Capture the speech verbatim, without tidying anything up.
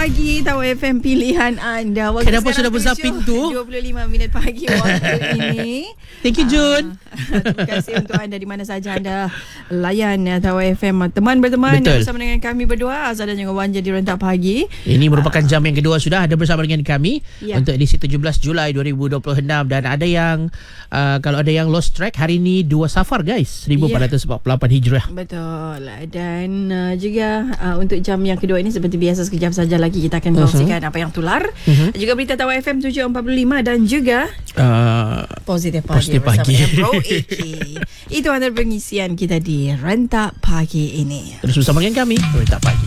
Pagi, Tawa F M pilihan anda. Waktu Kenapa sudah besar pintu? dua puluh lima minit pagi waktu ini. Thank you, Jun. Uh, terima kasih untuk anda di mana saja anda layan uh, Tawa F M. Teman berteman Betul. bersama dengan kami berdua, Azhar dan juga Wan, jadi rentak pagi. Ini merupakan jam yang kedua sudah ada bersama dengan kami Ya. untuk edisi tujuh belas Julai dua ribu dua puluh enam, dan ada yang uh, kalau ada yang lost track, hari ini dua Safar guys, seribu empat ratus empat puluh lapan Hijrah. Betul. Dan uh, juga uh, untuk jam yang kedua ini seperti biasa sekejap saja lagi kita akan kongsikan uh-huh. apa yang tular. Uh-huh. Juga berita Tawa F M tujuh empat puluh lima dan juga uh, Positif Pagi Positif bersama Pagi. dengan Bro Eki. Itu antara pengisian kita di Rentak Pagi ini. Terus bersama dengan kami Rentak Pagi.